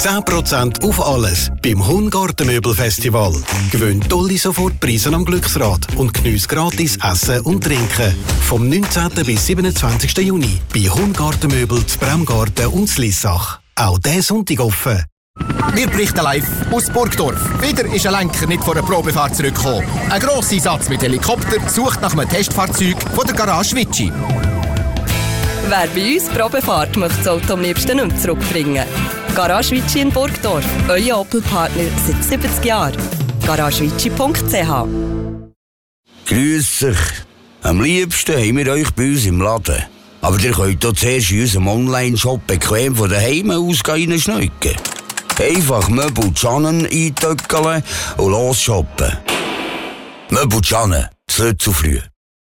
10% auf alles beim Hungartenmöbelfestival. Gewinn tolle Sofortpreise am Glücksrad und geniesse gratis Essen und Trinken. Vom 19. bis 27. Juni bei Hungartenmöbel zu Bremgarten und Slissach. Auch diesen Sonntag offen. Wir berichten live aus Burgdorf. Wieder ist ein Lenker nicht vor einer Probefahrt zurückgekommen. Ein grosser Einsatz mit Helikopter sucht nach einem Testfahrzeug von der Garage Witschi. Wer bei uns Probefahrt möchte das Auto am liebsten nicht mehr zurückbringen. Garage Witschi in Burgdorf. Euer Opel-Partner seit 70 Jahren. GarageWitschi.ch. Grüß euch. Am liebsten haben wir euch bei uns im Laden. Aber ihr könnt auch zuerst in unserem Online-Shop bequem von daheim aus reinschneiden. Einfach Möbel Jannen eintöckeln und losshoppen. Möbel Jannen, das nicht zu früh.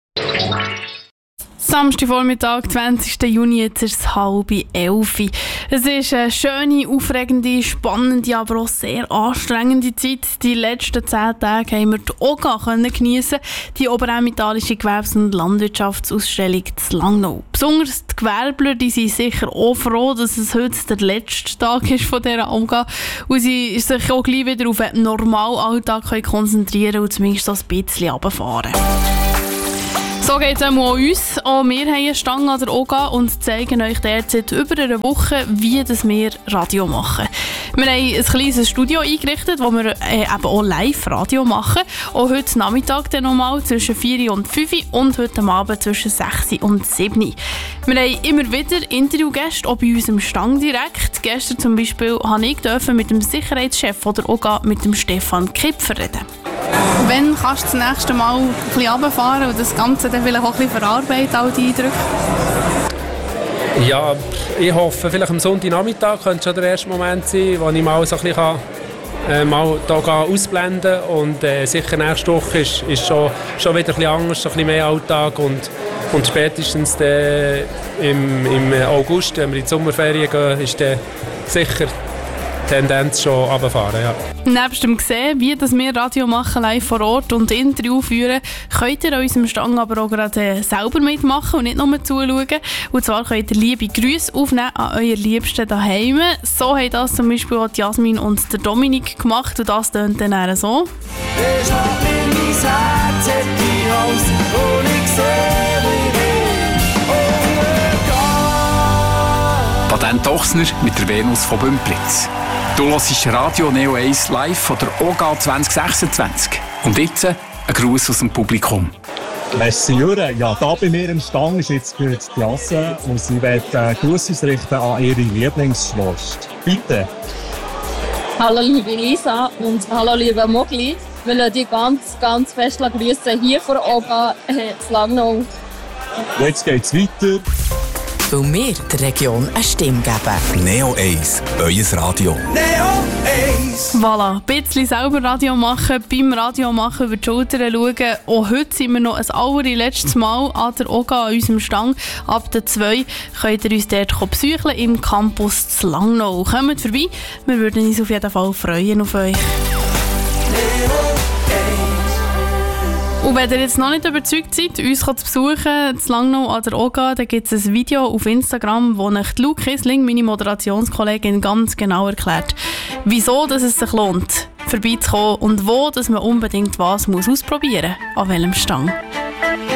Samstagvormittag, 20. Juni, jetzt ist es 10:30. Es ist eine schöne, aufregende, spannende, aber auch sehr anstrengende Zeit. Die letzten 10 Tage haben wir die OGA geniessen, die Oberämmetalische Gewerbs- und Landwirtschaftsausstellung zu Langnau. Besonders die Gewerbler, die sind sicher auch froh, dass es heute der letzte Tag ist von dieser OGA und sie sich auch gleich wieder auf einen Normalalltag konzentrieren und zumindest so ein bisschen runterfahren. So geht es auch uns. Auch wir haben eine Stange an der OGA und zeigen euch derzeit über eine Woche, wie wir Radio machen. Wir haben ein kleines Studio eingerichtet, wo wir eben auch live Radio machen. Auch heute Nachmittag dann nochmal zwischen 4 und 5 und heute Abend zwischen 6 und 7. Wir haben immer wieder Interviewgäste, auch bei uns im Stang direkt. Gestern zum Beispiel durfte ich mit dem Sicherheitschef der OGA, mit dem Stefan Kipfer, reden. Wann kannst du das nächste Mal ein bisschen runterfahren und das Ganze dann vielleicht auch ein bisschen verarbeiten, all die Eindrücke? Ja, ich hoffe, vielleicht am Sonntagnachmittag könnte schon der erste Moment sein, wo ich mal so ein bisschen mal hier ausblenden kann. Und sicher nächste Woche ist schon wieder ein bisschen anders, so ein bisschen mehr Alltag. Und spätestens im August, wenn wir in die Sommerferien gehen, ist dann sicher Tendenz schon runterfahren, ja. Nebst dem Gesehen, wie wir Radio machen, live vor Ort und Interview führen, könnt ihr an unserem Stang aber auch gerade selber mitmachen und nicht nur zuschauen. Und zwar könnt ihr liebe Grüße aufnehmen an euer Liebsten daheim. So haben das zum Beispiel auch die Jasmin und der Dominik gemacht und das tönt dann so. Patent Ochsner mit der Venus von Bümplitz. Du hörst Radio Neo 1 live von der OGA 2026. Und jetzt ein Gruß aus dem Publikum. Merci Jure. Ja, da bei mir im Stang ist jetzt für die Klasse und sie wird Gruß ausrichten an ihre Lieblingsschwester. Bitte. Hallo liebe Lisa und hallo liebe Mogli. Wir wollen dich ganz, ganz fest grüßen hier vor OGA zu Langnau. Jetzt geht's weiter. Weil wir der Region eine Stimme geben. Neo 1, euer Radio. Neo 1. Voilà, ein bisschen selber Radio machen, beim Radio machen, über die Schulter schauen. Auch heute sind wir noch ein allerletztes Mal an der OGA an unserem Stang. Ab der 2 könnt ihr uns dort besuchen im Campus zu Langnau. Kommt vorbei, wir würden uns auf jeden Fall freuen auf euch. Und wenn ihr jetzt noch nicht überzeugt seid, uns zu besuchen, zu Langnau an der OGA, dann gibt es ein Video auf Instagram, wo euch Lou Kissling, meine Moderationskollegin, ganz genau erklärt, wieso dass es sich lohnt, vorbeizukommen und wo dass man unbedingt was ausprobieren muss, an welchem Stang.